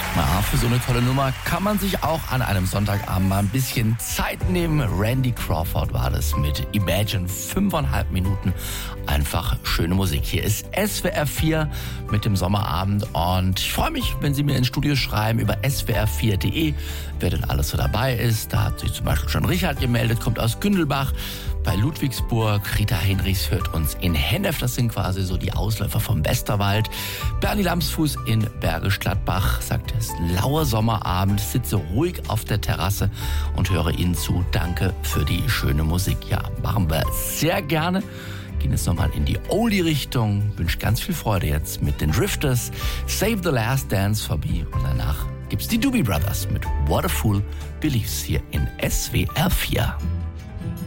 Ja, für so eine tolle Nummer kann man sich auch an einem Sonntagabend mal ein bisschen Zeit nehmen. Randy Crawford war das mit Imagine, 5,5 Minuten. Einfach schöne Musik. Hier ist SWR 4 mit dem Sommerabend und ich freue mich, wenn Sie mir ins Studio schreiben über swr4.de, wer denn alles so dabei ist. Da hat sich zum Beispiel schon Richard gemeldet, kommt aus Gündelbach bei Ludwigsburg. Rita Hinrichs hört uns in Hennef, das sind quasi so die Ausläufer vom Westerwald. Bernie Lamsfuß in Bergisch Gladbach sagt, es ist ein lauer Sommerabend, sitze ruhig auf der Terrasse und höre Ihnen zu. Danke für die schöne Musik. Ja, machen wir sehr gerne. Gehen jetzt nochmal in die Oldie-Richtung. Wünsche ganz viel Freude jetzt mit den Drifters. Save the Last Dance vorbei und danach gibt's die Doobie Brothers mit What a Fool Believes hier in SWR 4.